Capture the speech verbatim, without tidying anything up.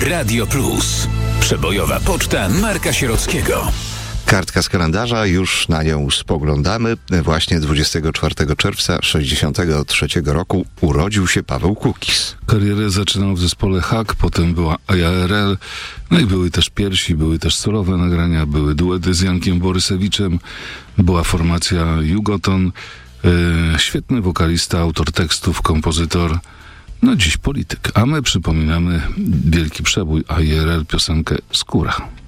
Radio Plus. Przebojowa poczta Marka Sierockiego. Kartka z kalendarza, już na nią spoglądamy. Właśnie dwudziestego czwartego czerwca sześćdziesiątego trzeciego roku urodził się Paweł Kukis. Karierę zaczynał w zespole Hak, potem była A R L, no i były też piersi, były też solowe nagrania, były duety z Jankiem Borysewiczem, była formacja Jugoton, yy, świetny wokalista, autor tekstów, kompozytor, no dziś polityk. A my przypominamy wielki przebój A R L, piosenkę Skóra.